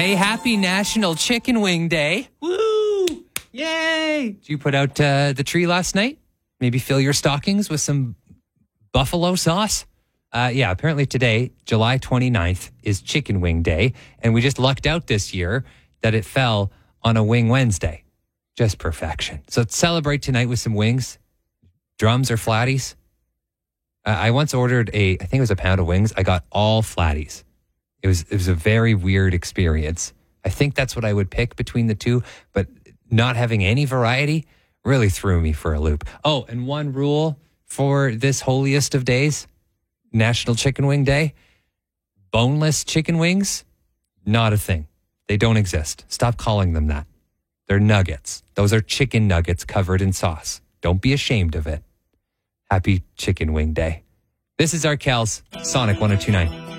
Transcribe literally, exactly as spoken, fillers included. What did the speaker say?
Hey, happy National Chicken Wing Day. Woo! Yay! Did you put out uh, the tree last night? Maybe fill your stockings with some buffalo sauce? Uh, yeah, apparently today, July twenty-ninth, is Chicken Wing Day. And we just lucked out this year that it fell on a Wing Wednesday. Just perfection. So celebrate tonight with some wings, drums or flatties. Uh, I once ordered a, I think it was a pound of wings. I got all flatties. It was it was a very weird experience. I think that's what I would pick between the two, but not having any variety really threw me for a loop. Oh, and one rule for this holiest of days, National Chicken Wing Day, boneless chicken wings, not a thing. They don't exist. Stop calling them that. They're nuggets. Those are chicken nuggets covered in sauce. Don't be ashamed of it. Happy Chicken Wing Day. This is Arkell's Sonic one oh two point nine.